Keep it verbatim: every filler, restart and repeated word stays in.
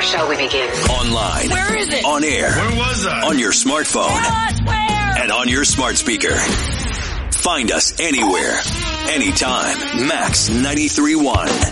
shall we begin? Online. Where is it? On air. Where was I? On your smartphone. Tell us where. And on your smart speaker. Find us anywhere, anytime. Max ninety-three point one.